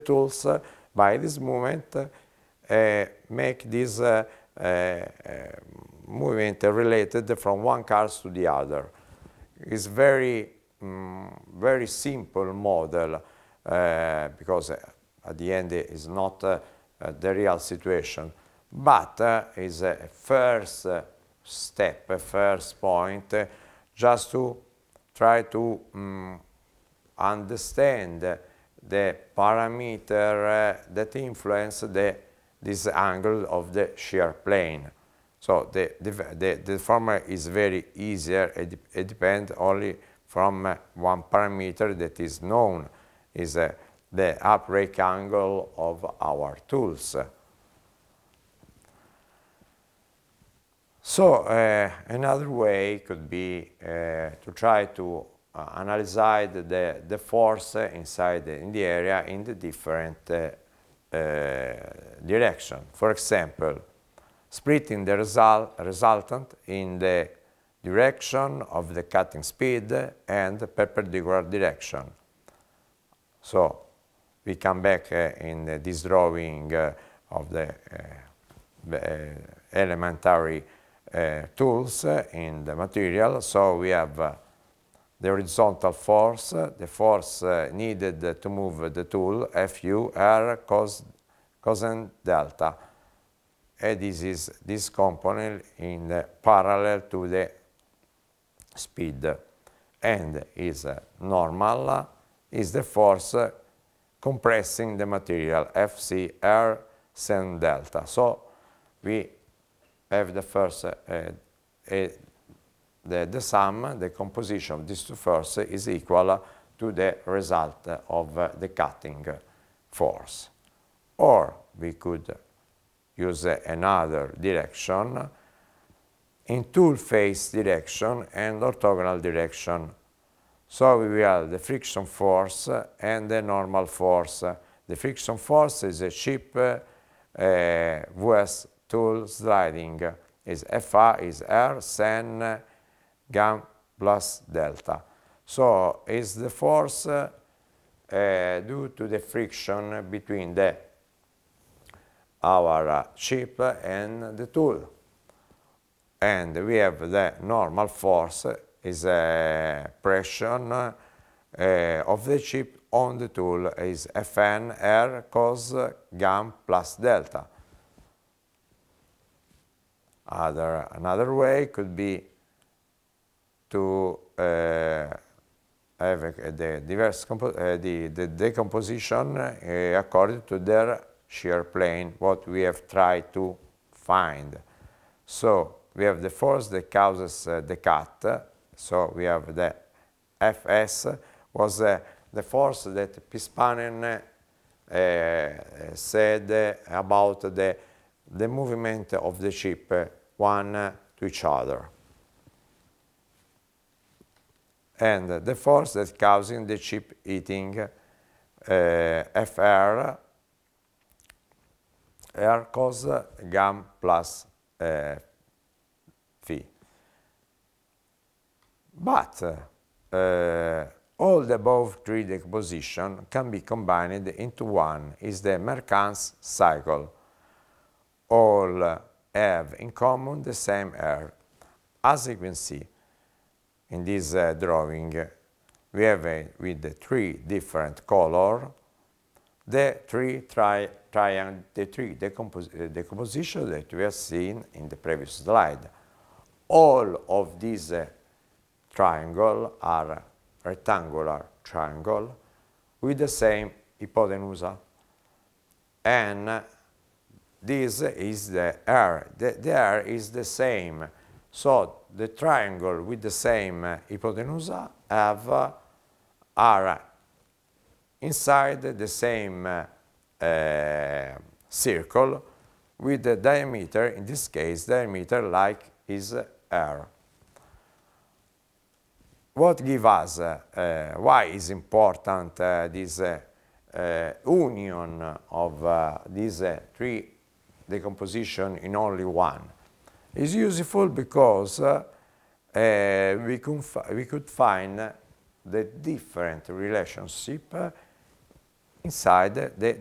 tools by this movement make this movement related from one car to the other. It's very simple model because at the end it is not the real situation, but is a first step, a first point, just to try to understand the parameter that influence this angle of the shear plane. So the formula is very easier. It depends only from one parameter that is known, is the uprake angle of our tools. So another way could be to try to analyze the force inside in the area in the different direction. For example, splitting the resultant in the direction of the cutting speed and the perpendicular direction. So we come back in this drawing of the elementary tools in the material. So we have the horizontal force, the force needed to move the tool, Fu, R, cosine delta. And this is this component in parallel to the speed. And is normal, is the force compressing the material, Fc, R, sin delta. So we have the first, the sum, the composition of these two forces is equal to the result of the cutting force. Or we could use another direction in tool face direction and orthogonal direction. So we will have the friction force and the normal force. The friction force is a cheap VS tool sliding, is Fa is R sin gamma plus delta. So is the force due to the friction between our chip and the tool. And we have the normal force is a pressure of the chip on the tool is Fn R cos gamma plus delta. Another way could be to have the diverse the decomposition according to their shear plane, what we have tried to find. So we have the force that causes the cut. So we have the Fs was the force that Pispanen said about the movement of the chip one to each other. And the force that causing the chip eating Fr R cos gamma plus phi. But all the above three decomposition can be combined into one, is the Mercal's cycle. All have in common the same R. As you can see in this drawing, we have with the three different colors, the three decomposition that we have seen in the previous slide. All of these triangles are rectangular triangle with the same hypotenusa, and this is the R. The R is the same. So the triangle with the same hypotenusa are inside the same circle with the diameter, in this case, diameter like is R. What gives us, why is important this union of these three decomposition in only one? Is useful because we could find the different relationship inside the